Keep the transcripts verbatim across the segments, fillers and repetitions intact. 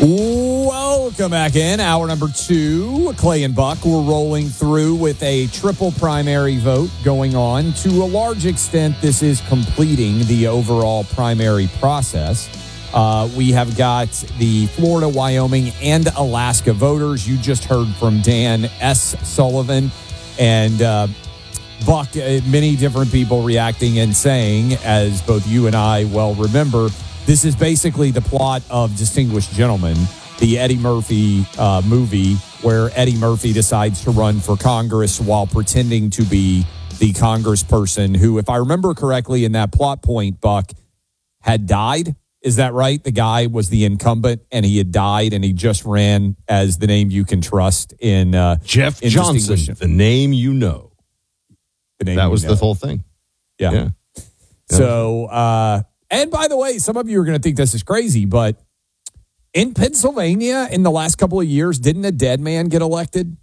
Welcome back in. Hour number two. Clay and Buck, we're rolling through with a triple primary vote going on. To a large extent, this is completing the overall primary process. Uh, we have got the Florida, Wyoming, and Alaska voters. You just heard from Dan S. Sullivan and uh, Buck, uh, many different people reacting and saying, as both you and I well remember, this is basically the plot of Distinguished Gentlemen, the Eddie Murphy uh, movie, where Eddie Murphy decides to run for Congress while pretending to be the congressperson who, if I remember correctly in that plot point, Buck, had died. Is that right? The guy was the incumbent and he had died and he just ran as the name you can trust in uh, Jeff in Johnson, the name you know. The name that was you know. the whole thing. Yeah. yeah. So, uh, and by the way, some of you are going to think this is crazy, but in Pennsylvania in the last couple of years, didn't a dead man get elected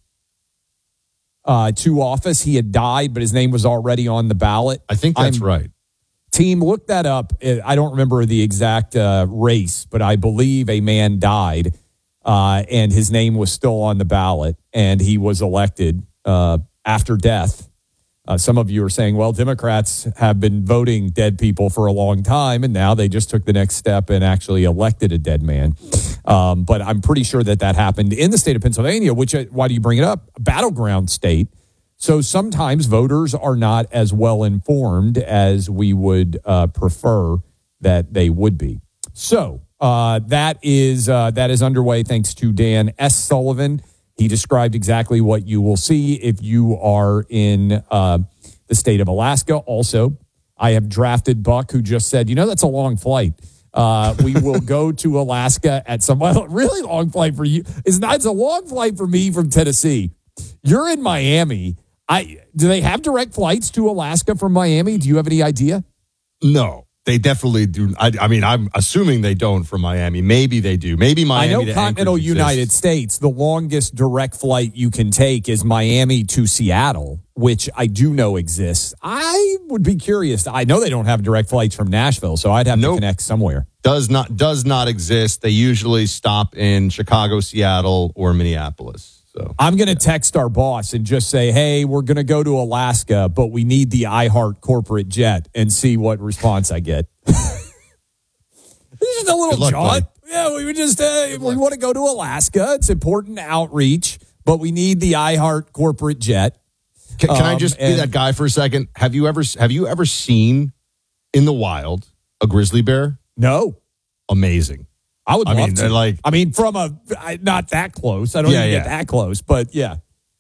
uh, to office? He had died, but his name was already on the ballot. I think that's I'm, right. Team, look that up. I don't remember the exact uh, race, but I believe a man died uh, and his name was still on the ballot and he was elected uh, after death. Uh, some of you are saying, well, Democrats have been voting dead people for a long time, and now they just took the next step and actually elected a dead man. Um, but I'm pretty sure that that happened in the state of Pennsylvania, which, why do you bring it up? A battleground state. So sometimes voters are not as well informed as we would uh, prefer that they would be. So uh, that is uh, that is underway thanks to Dan S. Sullivan. He described exactly what you will see if you are in uh, the state of Alaska. Also, I have drafted Buck, who just said, you know, that's a long flight. Uh, we will go to Alaska at some really long flight for you. It's not. It's a long flight for me from Tennessee. You're in Miami. I do they have direct flights to Alaska from Miami? Do you have any idea? No, they definitely do. I, I mean, I'm assuming they don't from Miami. Maybe they do. Maybe Miami. I know continental United States, the longest direct flight you can take is Miami to Seattle, which I do know exists. I would be curious. I know they don't have direct flights from Nashville, so I'd have nope. to connect somewhere. Does not does not exist. They usually stop in Chicago, Seattle, or Minneapolis. So I'm going to text our boss and just say, hey, we're going to go to Alaska, but we need the iHeart corporate jet and see what response I get. This is a little luck, jaunt. Buddy. Yeah, we would just, uh, we want to go to Alaska. It's important outreach, but we need the iHeart corporate jet. Can, can um, I just and, be that guy for a second? Have you ever, have you ever seen in the wild a grizzly bear? No. Amazing. I would I love mean, to. Like, I mean, from a not that close. I don't yeah, even yeah. get that close, but yeah.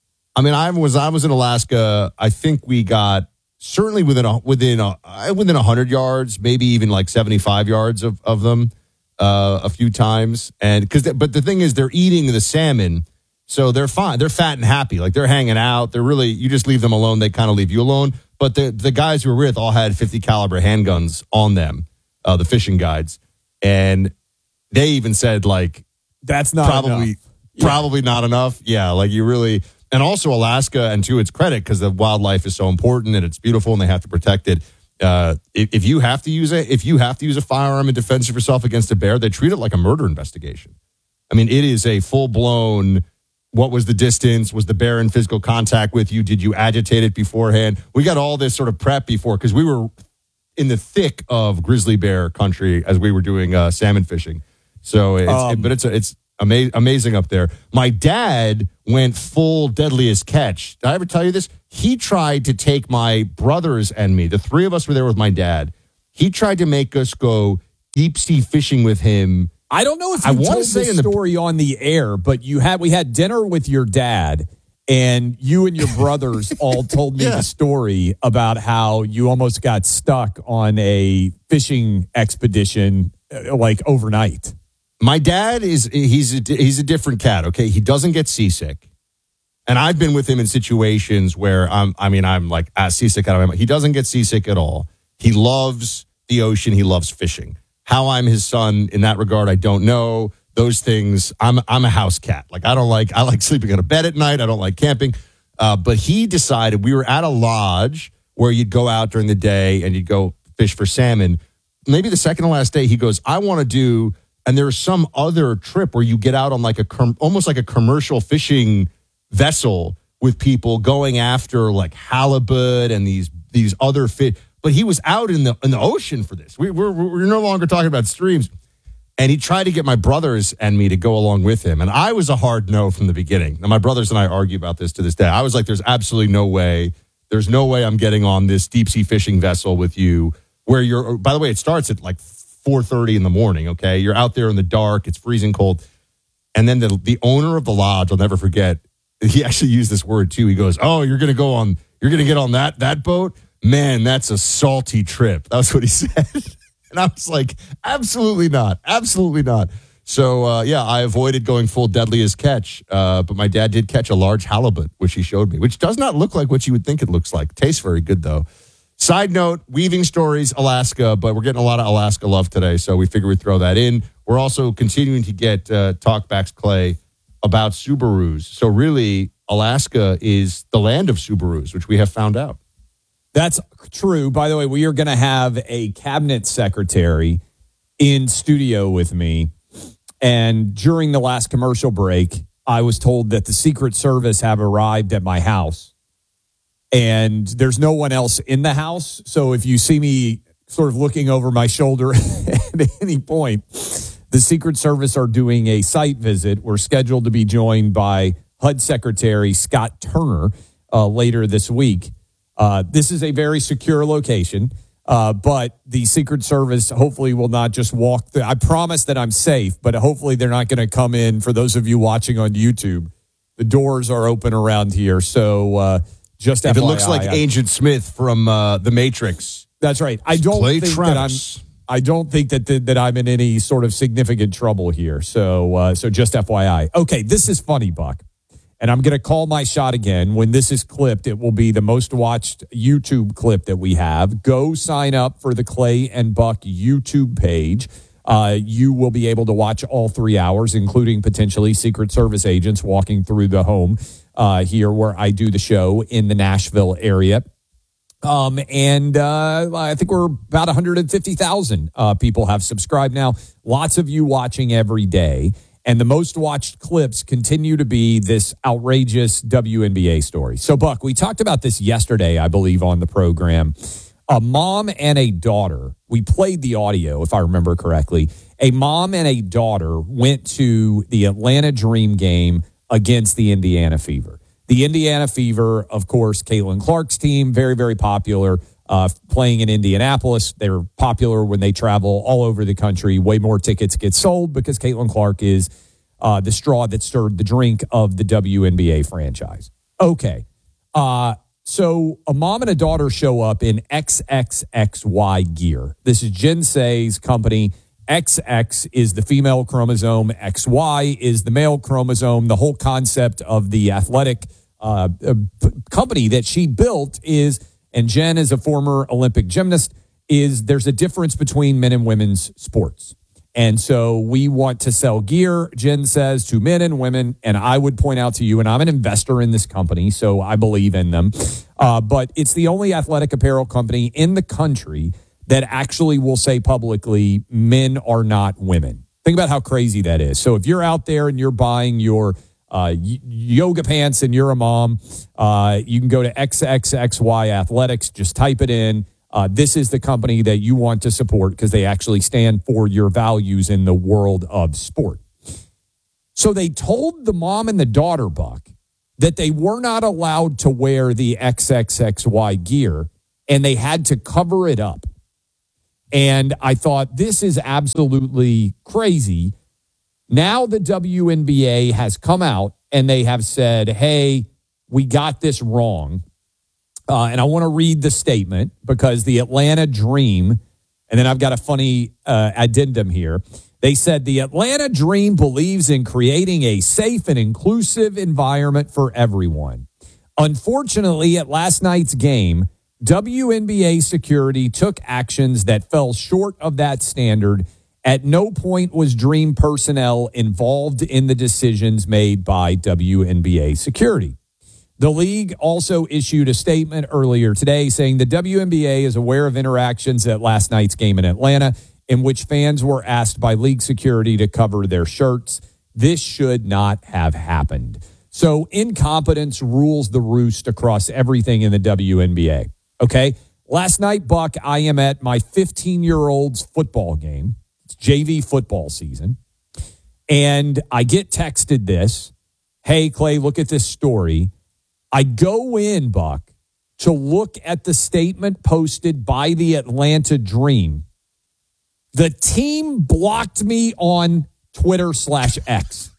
I mean, I was I was in Alaska. I think we got certainly within a within a within a hundred yards, maybe even like seventy five yards of of them uh, a few times. And because, but the thing is, they're eating the salmon, so they're fine. They're fat and happy. Like they're hanging out. They're really you just leave them alone. They kind of leave you alone. But the the guys who were with all had fifty caliber handguns on them, uh, the fishing guides, and they even said, like, that's not probably, enough. probably yeah. not enough. Yeah, like you really, and also Alaska, and to its credit, because the wildlife is so important and it's beautiful and they have to protect it. Uh, if, if you have to use it, if you have to use a firearm in defense of yourself against a bear, they treat it like a murder investigation. I mean, it is a full blown. What was the distance? Was the bear in physical contact with you? Did you agitate it beforehand? We got all this sort of prep before because we were in the thick of grizzly bear country as we were doing uh, salmon fishing. So, it's, um, it, but it's it's ama- amazing up there. My dad went full deadliest catch. Did I ever tell you this? He tried to take my brothers and me. The three of us were there with my dad. He tried to make us go deep sea fishing with him. I don't know if you I told this the story on the air, but you had we had dinner with your dad, and you and your brothers all told me yeah. the story about how you almost got stuck on a fishing expedition like overnight. My dad is he's a, he's a different cat. Okay, he doesn't get seasick, and I've been with him in situations where I'm. I mean, I'm like as seasick out of him. He doesn't get seasick at all. He loves the ocean. He loves fishing. How I'm his son in that regard, I don't know. Those things. I'm I'm a house cat. Like I don't like. I like sleeping in a bed at night. I don't like camping. Uh, but he decided we were at a lodge where you'd go out during the day and you'd go fish for salmon. Maybe the second to last day, he goes, I want to do and there's some other trip where you get out on like a com- almost like a commercial fishing vessel with people going after like halibut and these these other fish. But he was out in the in the ocean for this. We, we're we're no longer talking about streams. And he tried to get my brothers and me to go along with him. And I was a hard no from the beginning. Now, my brothers and I argue about this to this day. I was like, there's absolutely no way. There's no way I'm getting on this deep sea fishing vessel with you where you're, by the way, it starts at like four thirty in the morning, okay? You're out there in the dark. It's freezing cold. And then the, the owner of the lodge, I'll never forget, he actually used this word too. He goes, oh, you're going to go on, you're going to get on that that boat? Man, that's a salty trip. That's what he said. And I was like, absolutely not. Absolutely not. So, uh, yeah, I avoided going full deadliest catch. Uh, but my dad did catch a large halibut, which he showed me, which does not look like what you would think it looks like. Tastes very good, though. Side note, Weaving Stories, Alaska, but we're getting a lot of Alaska love today, so we figured we'd throw that in. We're also continuing to get uh, talkbacks, Clay, about Subarus. So really, Alaska is the land of Subarus, which we have found out. That's true. By the way, we are going to have a cabinet secretary in studio with me. And during the last commercial break, I was told that the Secret Service have arrived at my house. And there's no one else in the house. So if you see me sort of looking over my shoulder at any point, the Secret Service are doing a site visit. We're scheduled to be joined by H U D Secretary Scott Turner uh, later this week. Uh, this is a very secure location, uh, but the Secret Service hopefully will not just walk through. I promise that I'm safe, but hopefully they're not going to come in. For those of you watching on YouTube, the doors are open around here. So uh, just if F Y I, it looks like I, Agent Smith from uh, The Matrix. That's right. I don't Clay think Travis. that I'm. I don't think that that, that I'm in any sort of significant trouble here. So uh, so just F Y I. Okay, this is funny, Buck. And I'm going to call my shot again. When this is clipped, it will be the most watched YouTube clip that we have. Go sign up for the Clay and Buck YouTube page. Uh, you will be able to watch all three hours, including potentially Secret Service agents walking through the home uh, here where I do the show in the Nashville area. Um, and uh, I think we're about one hundred fifty thousand uh, people have subscribed now. Lots of you watching every day. And the most watched clips continue to be this outrageous W N B A story. So, Buck, we talked about this yesterday, I believe, on the program. A mom and a daughter, we played the audio, if I remember correctly. A mom and a daughter went to the Atlanta Dream game against the Indiana Fever. The Indiana Fever, of course, Caitlin Clark's team, very, very popular. Uh, playing in Indianapolis. They were popular when they travel all over the country. Way more tickets get sold because Caitlin Clark is uh, the straw that stirred the drink of the W N B A franchise. Okay. Uh, so a mom and a daughter show up in X X X Y gear. This is Jen Say's company. X X is the female chromosome. X Y is the male chromosome. The whole concept of the athletic uh, uh, company that she built is... And Jen is a former Olympic gymnast, is there's a difference between men and women's sports. And so we want to sell gear, Jen says, to men and women. And I would point out to you, and I'm an investor in this company, so I believe in them. Uh, but it's the only athletic apparel company in the country that actually will say publicly, men are not women. Think about how crazy that is. So if you're out there and you're buying your Uh, yoga pants and you're a mom, uh, you can go to X X X Y Athletics. Just type it in. Uh, this is the company that you want to support because they actually stand for your values in the world of sport. So they told the mom and the daughter, Buck, that they were not allowed to wear the X X X Y gear and they had to cover it up. And I thought, this is absolutely crazy. Now the W N B A has come out and they have said, hey, we got this wrong. Uh, and I want to read the statement because the Atlanta Dream, and then I've got a funny uh, addendum here. They said the Atlanta Dream believes in creating a safe and inclusive environment for everyone. Unfortunately, at last night's game, W N B A security took actions that fell short of that standard. At no point was Dream personnel involved in the decisions made by W N B A security. The league also issued a statement earlier today saying the W N B A is aware of interactions at last night's game in Atlanta. in which fans were asked by league security to cover their shirts. This should not have happened. So incompetence rules the roost across everything in the W N B A. Okay? Last night, Buck, I am at my fifteen-year-old's football game. It's J V football season. And I get texted this. Hey, Clay, look at this story. I go in, Buck, to look at the statement posted by the Atlanta Dream. The team blocked me on Twitter slash X.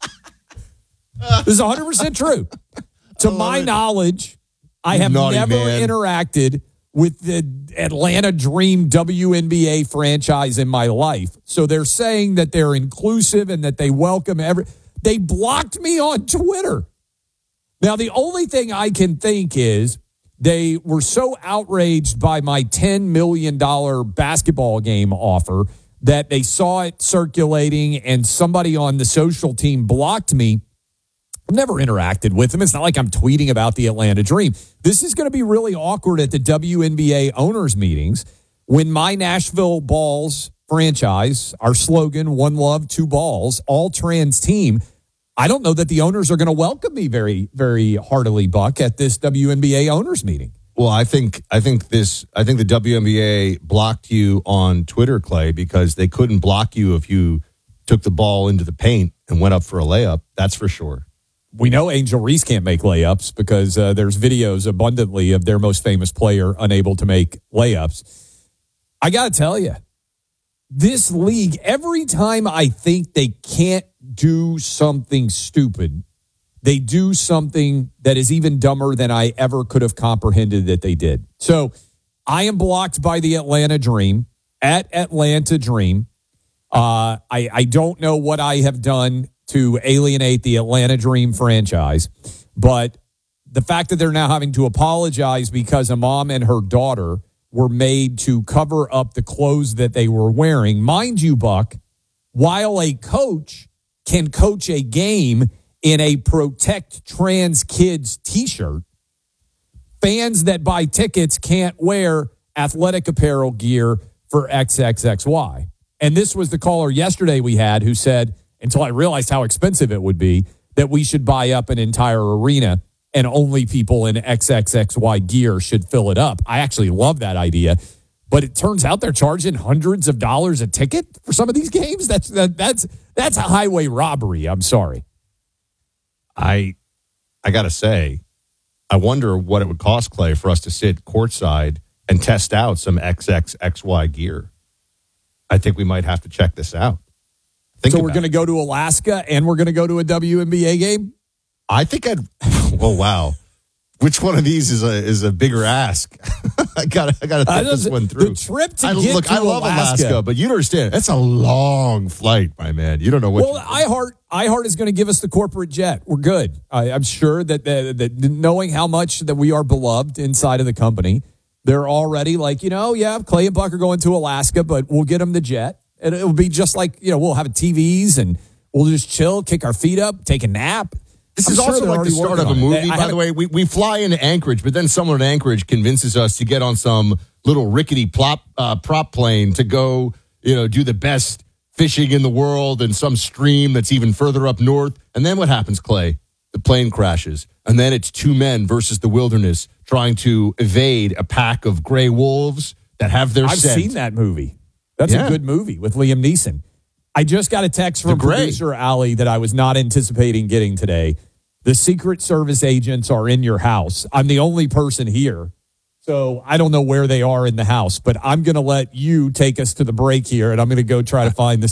This is one hundred percent true. To my it. knowledge, I have Naughty never man. interacted with the Atlanta Dream W N B A franchise in my life. So they're saying that they're inclusive and that they welcome every... They blocked me on Twitter. Now, the only thing I can think is they were so outraged by my ten million dollars basketball game offer that they saw it circulating and somebody on the social team blocked me. I've never interacted with them. It's not like I'm tweeting about the Atlanta Dream. This is going to be really awkward at the W N B A owners meetings when my Nashville Balls franchise, our slogan, one love, two balls, all trans team, I don't know that the owners are going to welcome me very, very heartily, Buck, at this W N B A owners meeting. Well, I think I think this I think the W N B A blocked you on Twitter, Clay, because they couldn't block you if you took the ball into the paint and went up for a layup. That's for sure. We know Angel Reese can't make layups because uh, there's videos abundantly of their most famous player unable to make layups. I got to tell you, this league, every time I think they can't do something stupid, they do something that is even dumber than I ever could have comprehended that they did. So I am blocked by the Atlanta Dream at Atlanta Dream. Uh, I, I don't know what I have done to alienate the Atlanta Dream franchise, but the fact that they're now having to apologize because a mom and her daughter were made to cover up the clothes that they were wearing. Mind you, Buck, while a coach can coach a game in a Protect Trans Kids t-shirt, fans that buy tickets can't wear athletic apparel gear for triple X Y. And this was the caller yesterday we had who said, until I realized how expensive it would be, that we should buy up an entire arena and only people in triple X Y gear should fill it up. I actually love that idea. But it turns out they're charging hundreds of dollars a ticket for some of these games. That's that, that's that's a highway robbery. I'm sorry. I I got to say, I wonder what it would cost, Clay, for us to sit courtside and test out some triple X Y gear. I think we might have to check this out. Think so we're going to go to Alaska and we're going to go to a W N B A game? I think I'd... Oh, wow. Which one of these is a is a bigger ask? I got I got to think this one through. The trip to I, get look, to I love Alaska, Alaska, but you don't understand. That's a long flight, my man. You don't know what. Well, iHeart iHeart is going to give us the corporate jet. We're good. I, I'm sure that, that that knowing how much that we are beloved inside of the company, they're already like, you know, yeah, Clay and Buck are going to Alaska, but we'll get them the jet. And it'll be just like, you know, we'll have T Vs and we'll just chill, kick our feet up, take a nap. This I'm is sure also like the start of a movie, by the way. We we fly into Anchorage, but then someone in Anchorage convinces us to get on some little rickety plop, uh, prop plane to go, you know, do the best fishing in the world in some stream that's even further up north. And then what happens, Clay? The plane crashes. And then it's two men versus the wilderness trying to evade a pack of gray wolves that have their I've scent. seen that movie. That's Yeah. a good movie with Liam Neeson. I just got a text from producer Ali that I was not anticipating getting today. The Secret Service agents are in your house. I'm the only person here, so I don't know where they are in the house, but I'm going to let you take us to the break here, and I'm going to go try to find the